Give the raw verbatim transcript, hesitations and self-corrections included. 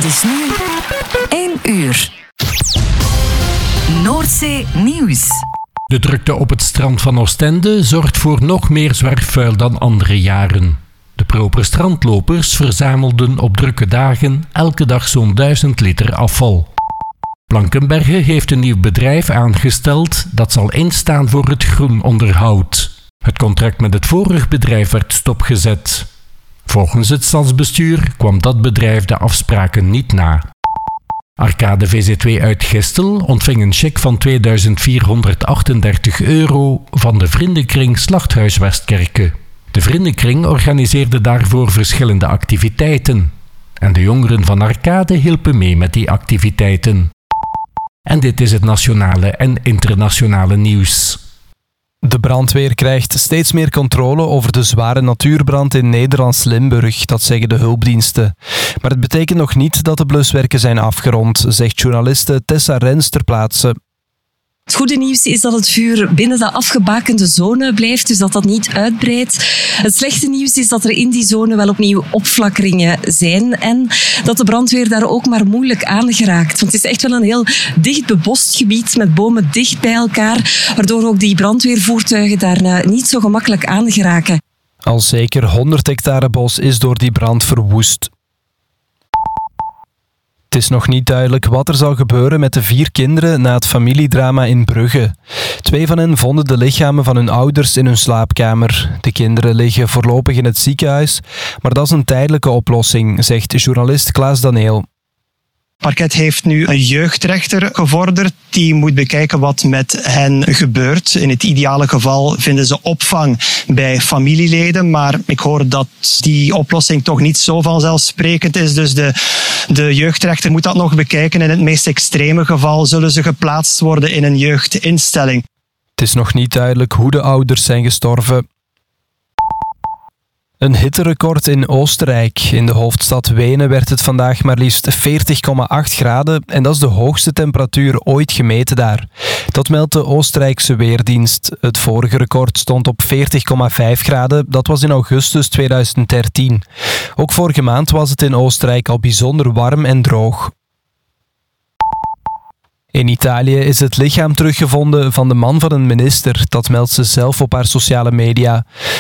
is nu één uur. Noordzee Nieuws. De drukte op het strand van Oostende zorgt voor nog meer zwerfvuil dan andere jaren. De proper strandlopers verzamelden op drukke dagen elke dag zo'n duizend liter afval. Blankenberge heeft een nieuw bedrijf aangesteld dat zal instaan voor het groen onderhoud. Het contract met het vorige bedrijf werd stopgezet. Volgens het stadsbestuur kwam dat bedrijf de afspraken niet na. Arcade V Z twee uit Gistel ontving een cheque van tweeduizend vierhonderdachtendertig euro van de vriendenkring Slachthuis Westkerke. De vriendenkring organiseerde daarvoor verschillende activiteiten. En de jongeren van Arcade hielpen mee met die activiteiten. En dit is het nationale en internationale nieuws. De brandweer krijgt steeds meer controle over de zware natuurbrand in Nederlands Limburg, dat zeggen de hulpdiensten. Maar het betekent nog niet dat de bluswerken zijn afgerond, zegt journaliste Tessa Rens ter plaatse. Het goede nieuws is dat het vuur binnen de afgebakende zone blijft, dus dat dat niet uitbreidt. Het slechte nieuws is dat er in die zone wel opnieuw opflakkeringen zijn en dat de brandweer daar ook maar moeilijk aan geraakt. Want het is echt wel een heel dicht bebost gebied met bomen dicht bij elkaar, waardoor ook die brandweervoertuigen daar niet zo gemakkelijk aan geraken. Al zeker honderd hectare bos is door die brand verwoest. Het is nog niet duidelijk wat er zal gebeuren met de vier kinderen na het familiedrama in Brugge. Twee van hen vonden de lichamen van hun ouders in hun slaapkamer. De kinderen liggen voorlopig in het ziekenhuis, maar dat is een tijdelijke oplossing, zegt journalist Klaas Daneel. Het parket heeft nu een jeugdrechter gevorderd. Die moet bekijken wat met hen gebeurt. In het ideale geval vinden ze opvang bij familieleden. Maar ik hoor dat die oplossing toch niet zo vanzelfsprekend is. Dus de, de jeugdrechter moet dat nog bekijken. In het meest extreme geval zullen ze geplaatst worden in een jeugdinstelling. Het is nog niet duidelijk hoe de ouders zijn gestorven. Een hitterecord in Oostenrijk. In de hoofdstad Wenen werd het vandaag maar liefst veertig komma acht graden en dat is de hoogste temperatuur ooit gemeten daar. Dat meldt de Oostenrijkse Weerdienst. Het vorige record stond op veertig komma vijf graden, dat was in augustus tweeduizend dertien. Ook vorige maand was het in Oostenrijk al bijzonder warm en droog. In Italië is het lichaam teruggevonden van de man van een minister. Dat meldt ze zelf op haar sociale media.